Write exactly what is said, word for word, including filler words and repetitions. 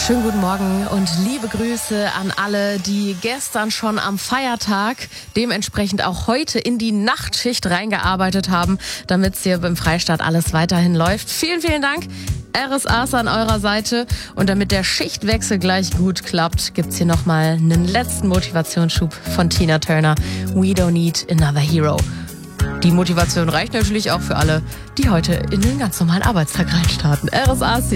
Schönen guten Morgen und liebe Grüße an alle, die gestern schon am Feiertag dementsprechend auch heute in die Nachtschicht reingearbeitet haben, damit es hier beim Freistaat alles weiterhin läuft. Vielen, vielen Dank. R S A ist an eurer Seite und damit der Schichtwechsel gleich gut klappt, gibt's hier nochmal einen letzten Motivationsschub von Tina Turner. We don't need another hero. Die Motivation reicht natürlich auch für alle, die heute in den ganz normalen Arbeitstag reinstarten. R S A ist hier.